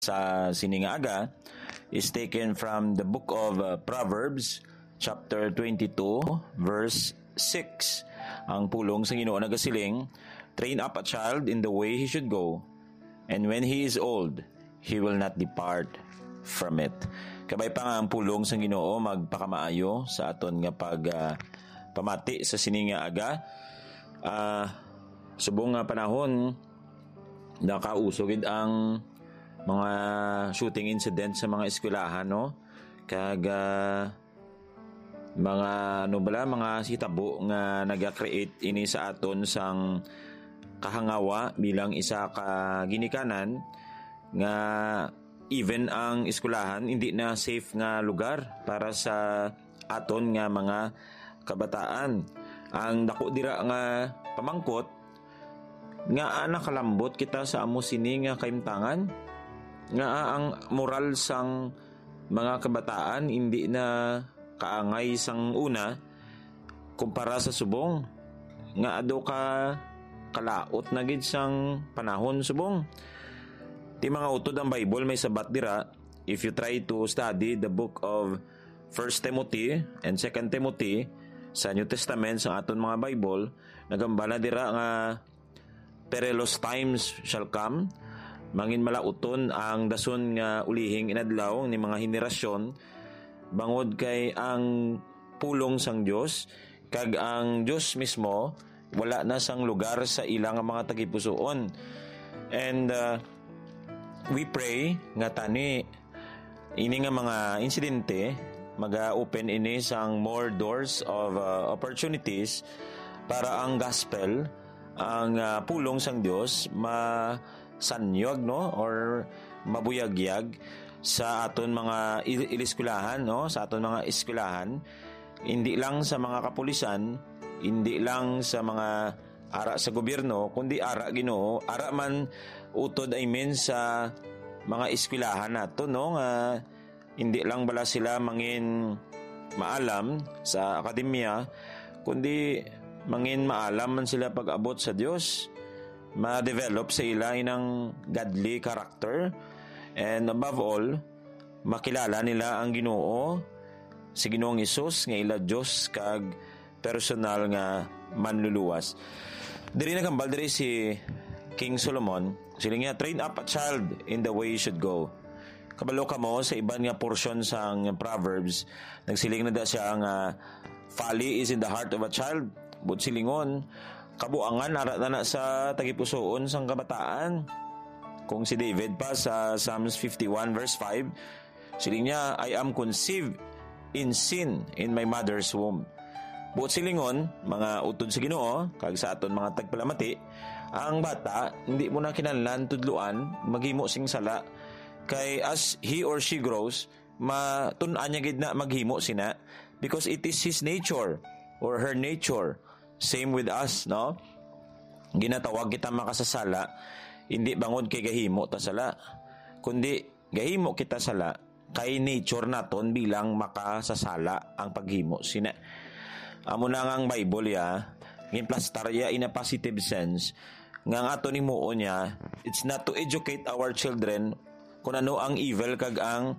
sa sininga aga is taken from the book of Proverbs chapter 22 verse 6. Ang pulong sa Ginoo nagasiling, train up a child in the way he should go, and when he is old, he will not depart from it. Kabay pa nga ang pulong sa Ginoo magpakamaayo sa aton nga pamati sa sininga aga. Subong nga panahon nakausogid ang mga shooting incident sa mga eskwelahan, no? Kag mga sitabo nga naga-create ini sa aton sang kahangawa bilang isa ka ginikanan nga even ang eskwelahan hindi na safe nga lugar para sa aton nga mga kabataan. Ang dako dira nga pamangkot nga nakalambot kita sa amo sini nga kaimtangan nga ang moral sang mga kabataan hindi na kaangay sang una kumpara sa subong nga ado ka kalaot na gid sang panahon subong. Ti mga utod ang Bible may sabat dira. If you try to study the book of 1 Timothy and 2 Timothy sa New Testament sa aton mga Bible, nagambala dira nga perilous times shall come. Mangin malauton ang dason nga ulihing inadlaw ni mga henerasyon bangod kay ang pulong sang Dios kag ang Dios mismo wala na sang lugar sa ilang mga tagipusoon. And we pray nga tani ini nga mga insidente maga-open ini sang more doors of opportunities para ang gospel, ang pulong sang Dios sanyog, no, or mabuyagyag sa aton mga iliskwelahan, no, sa aton mga eskwelahan, hindi lang sa mga kapulisan, hindi lang sa mga ara sa gobyerno, kundi ara Ginoo, ara man utod sa mga eskwelahan nato, no, nga hindi lang bala sila mangin maalam sa akademya, kundi mangin maalam man sila pag-abot sa Dios, ma-develop sa ila inang godly character, and above all makilala nila ang Ginoo, si Ginoong Hesus nga ila Dios kag personal nga manluluwas. Diri nagambal diri si King Solomon, sila nga train up a child in the way he should go. Kabalo ka mo sa iban nga portion sang Proverbs, nagsiling na da siya nga folly is in the heart of a child, but silingon kabuangan ara na sa tagipusoon sang kabataan. Kung si David pa sa Psalms 51 verse 5, siling niya, I am conceived in sin in my mother's womb. Buot silingon, mga utod sa Ginoo kag sa aton mga tagpalamati, ang bata hindi mo na kinahanglan tudluan maghimo sing sala, kay as he or she grows matun-an niya gid na maghimo sina because it is his nature or her nature. Same with us, no? Ginatawag kita makasasala, hindi bangod kay gahimo ta sala, kundi gahimo kita sala kay nature naton bilang makasasala ang paghimo sina. Amo na nga ang Bible gimplastar ya in a positive sense nga ato ni muo niya, it's not to educate our children kung ano ang evil kag ang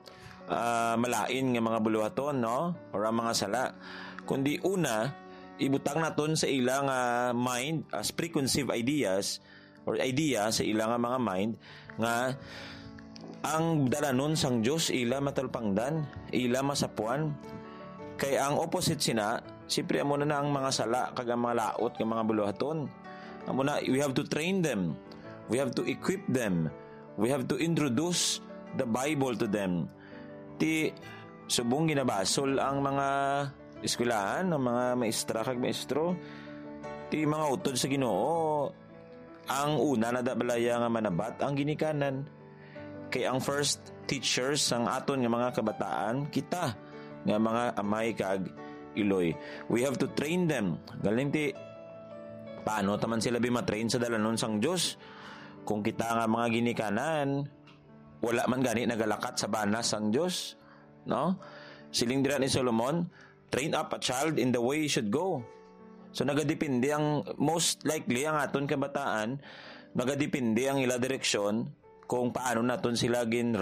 malain nga mga buluhaton, no? Or ang mga sala, kundi una ibutang naton sa ilang mind as preconceived ideas or idea sa ilang mga mind nga ang dalanon sang Dios ila matalpangdan, ila masapuan, kay ang opposite sina siyempre amo na ang mga sala kag ang mga laot nga mga buluhaton. Amo na, we have to train them, we have to equip them, we have to introduce the Bible to them. Ti subong ginabasol ang mga eskwelahan, ng mga maestra kag maestro, ti mga utod sa Ginoo, ang una na dabalaya nga manabat ang ginikanan. Kay ang first teachers ang aton nga mga kabataan, kita nga mga amay kag iloy. We have to train them. Galing ti paano taman sila bimatrain sa dalanon sang Dios kung kita nga mga ginikanan wala man gani nagalakat sa banas sang Dios, no? Siling dira ni Solomon, train up a child in the way he should go. So nagadepende ang most likely ang aton kabataan, nagadepende ang ila direksyon kung paano naton sila